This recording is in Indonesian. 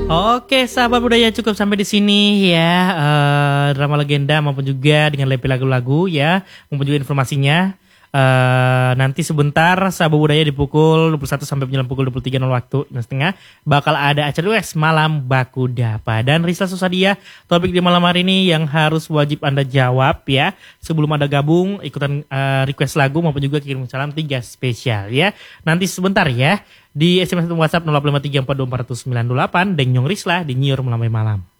Oke, sahabat budaya cukup sampai di sini ya. Drama legenda maupun juga dengan lebih lagu-lagu ya, maupun juga informasinya. Nanti sebentar sahabat budaya di pukul 21 sampai menjelang pukul 23.00 waktu dan setengah bakal ada acara US Malam Baku Dapa. Dan Rizal Susadia, topik di malam hari ini yang harus wajib Anda jawab ya sebelum Anda gabung ikutan request lagu maupun juga kirim salam 3 spesial ya. Nanti sebentar ya di SMS atau WhatsApp 085342400928 dan Nyong Risla di Nyiur Melambai Malam.